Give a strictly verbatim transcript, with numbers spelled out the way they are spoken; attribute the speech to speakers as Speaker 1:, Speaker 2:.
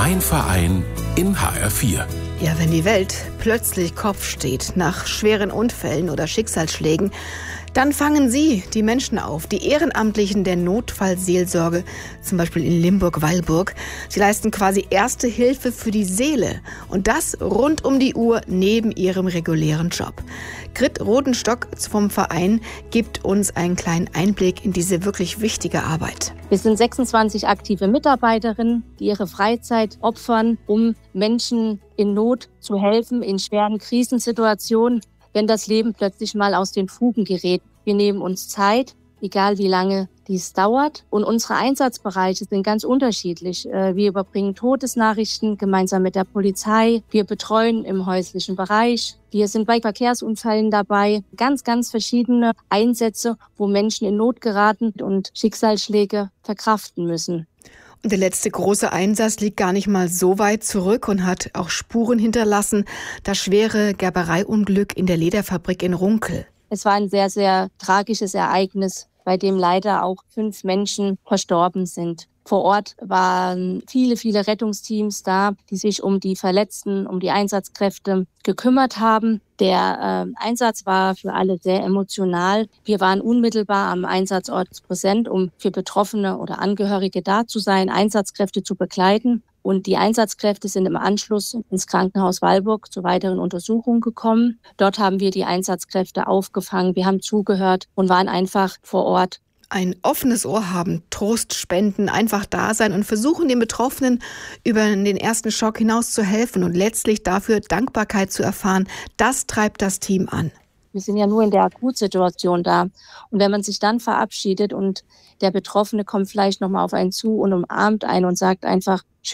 Speaker 1: Mein Verein in H R vier.
Speaker 2: Ja, wenn die Welt plötzlich Kopf steht nach schweren Unfällen oder Schicksalsschlägen, dann fangen Sie die Menschen auf, die Ehrenamtlichen der Notfallseelsorge, zum Beispiel in Limburg-Weilburg. Sie leisten quasi erste Hilfe für die Seele und das rund um die Uhr neben ihrem regulären Job. Grit Rodenstock vom Verein gibt uns einen kleinen Einblick in diese wirklich wichtige Arbeit.
Speaker 3: Wir sind sechsundzwanzig aktive Mitarbeiterinnen, die ihre Freizeit opfern, um Menschen in Not zu helfen, in schweren Krisensituationen, wenn das Leben plötzlich mal aus den Fugen gerät. Wir nehmen uns Zeit, egal wie lange dies dauert. Und unsere Einsatzbereiche sind ganz unterschiedlich. Wir überbringen Todesnachrichten gemeinsam mit der Polizei. Wir betreuen im häuslichen Bereich. Wir sind bei Verkehrsunfällen dabei. Ganz, ganz verschiedene Einsätze, wo Menschen in Not geraten und Schicksalsschläge verkraften müssen.
Speaker 2: Und der letzte große Einsatz liegt gar nicht mal so weit zurück und hat auch Spuren hinterlassen. Das schwere Gerbereiunglück in der Lederfabrik in Runkel.
Speaker 3: Es war ein sehr, sehr tragisches Ereignis, bei dem leider auch fünf Menschen verstorben sind. Vor Ort waren viele, viele Rettungsteams da, die sich um die Verletzten, um die Einsatzkräfte gekümmert haben. Der äh, Einsatz war für alle sehr emotional. Wir waren unmittelbar am Einsatzort präsent, um für Betroffene oder Angehörige da zu sein, Einsatzkräfte zu begleiten. Und die Einsatzkräfte sind im Anschluss ins Krankenhaus Weilburg zur weiteren Untersuchung gekommen. Dort haben wir die Einsatzkräfte aufgefangen. Wir haben zugehört und waren einfach vor Ort.
Speaker 2: Ein offenes Ohr haben, Trost spenden, einfach da sein und versuchen, den Betroffenen über den ersten Schock hinaus zu helfen und letztlich dafür Dankbarkeit zu erfahren. Das treibt das Team an.
Speaker 3: Wir sind ja nur in der Akutsituation da. Und wenn man sich dann verabschiedet und der Betroffene kommt vielleicht nochmal auf einen zu und umarmt einen und sagt einfach,